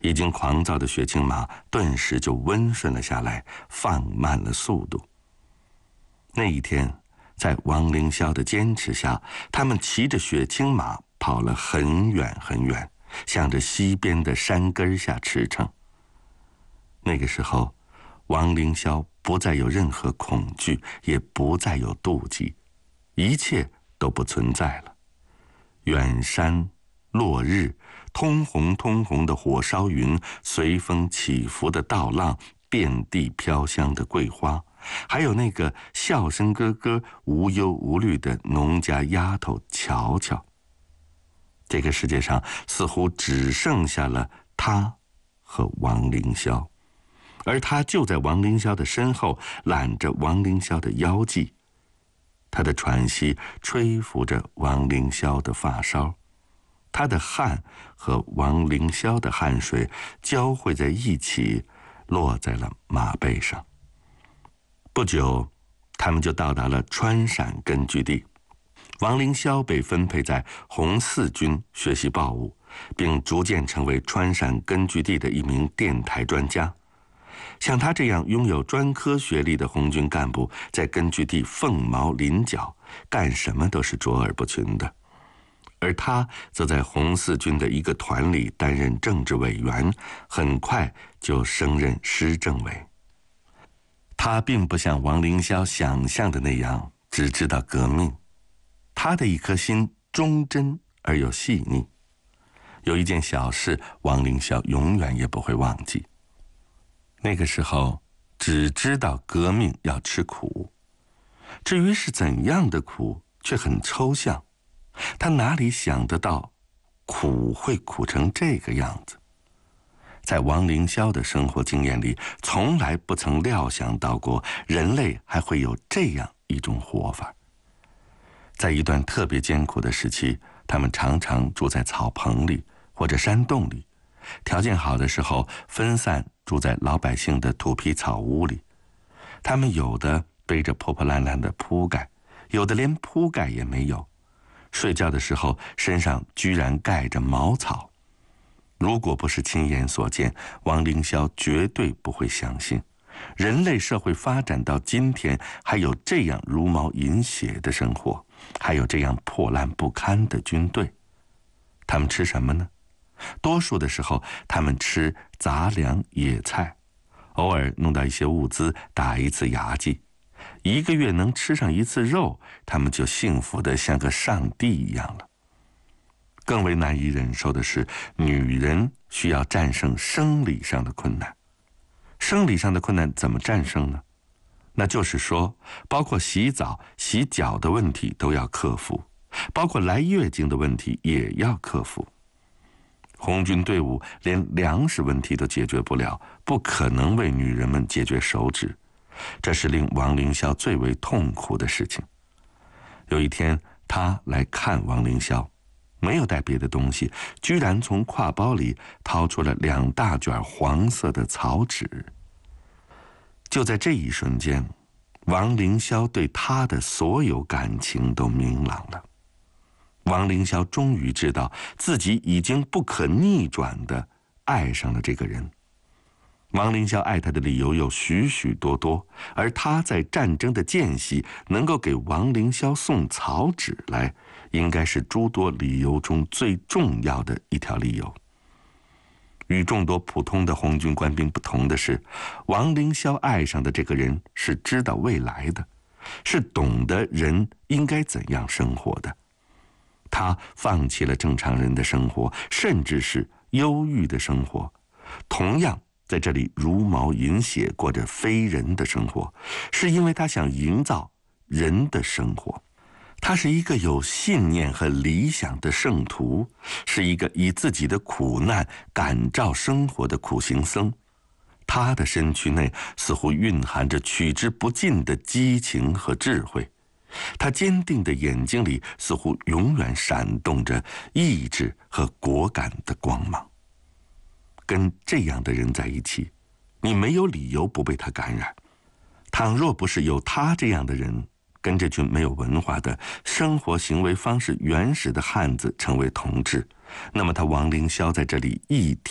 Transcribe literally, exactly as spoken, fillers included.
已经狂躁的雪青马顿时就温顺了下来，放慢了速度。那一天，在王凌霄的坚持下，他们骑着雪青马跑了很远很远，向着西边的山根下驰骋。那个时候，王凌霄不再有任何恐惧，也不再有妒忌，一切都不存在了。远山落日，通红通红的火烧云，随风起伏的稻浪，遍地飘香的桂花，还有那个笑声咯咯、无忧无虑的农家丫头乔乔。这个世界上似乎只剩下了他和王凌霄，而他就在王凌霄的身后，揽着王凌霄的腰际，他的喘息吹拂着王凌霄的发梢，他的汗和王凌霄的汗水交汇在一起，落在了马背上。不久，他们就到达了川陕根据地。王凌霄被分配在红四军学习报务，并逐渐成为川陕根据地的一名电台专家。像他这样拥有专科学历的红军干部，在根据地凤毛麟角，干什么都是卓尔不群的。而他则在红四军的一个团里担任政治委员，很快就升任师政委。他并不像王凌霄想象的那样只知道革命，他的一颗心忠贞而又细腻。有一件小事，王凌霄永远也不会忘记。那个时候，只知道革命要吃苦，至于是怎样的苦，却很抽象。他哪里想得到，苦会苦成这个样子？在王凌霄的生活经验里，从来不曾料想到过人类还会有这样一种活法。在一段特别艰苦的时期，他们常常住在草棚里或者山洞里，条件好的时候分散住在老百姓的土坯草屋里。他们有的背着破破烂烂的铺盖，有的连铺盖也没有，睡觉的时候身上居然盖着茅草。如果不是亲眼所见，王凌霄绝对不会相信人类社会发展到今天还有这样茹毛饮血的生活，还有这样破烂不堪的军队。他们吃什么呢？多数的时候他们吃杂粮野菜，偶尔弄到一些物资打一次牙祭。一个月能吃上一次肉，他们就幸福得像个上帝一样了。更为难以忍受的是，女人需要战胜生理上的困难。生理上的困难怎么战胜呢？那就是说，包括洗澡、洗脚的问题都要克服，包括来月经的问题也要克服。红军队伍连粮食问题都解决不了，不可能为女人们解决手指，这是令王凌霄最为痛苦的事情。有一天，他来看王凌霄，没有带别的东西，居然从挎包里掏出了两大卷黄色的草纸。就在这一瞬间，王凌霄对他的所有感情都明朗了。王凌霄终于知道自己已经不可逆转地爱上了这个人。王凌霄爱他的理由有许许多多，而他在战争的间隙能够给王凌霄送草纸来，应该是诸多理由中最重要的一条理由。与众多普通的红军官兵不同的是，王凌霄爱上的这个人是知道未来的，是懂得人应该怎样生活的。他放弃了正常人的生活，甚至是忧郁的生活，同样在这里茹毛饮血过着非人的生活，是因为他想营造人的生活。他是一个有信念和理想的圣徒，是一个以自己的苦难感召生活的苦行僧。他的身躯内似乎蕴含着取之不尽的激情和智慧，他坚定的眼睛里似乎永远闪动着意志和果敢的光芒。跟这样的人在一起，你没有理由不被他感染。倘若不是有他这样的人，跟这群没有文化的生活行为方式原始的汉子成为同志，那么他王凌霄在这里一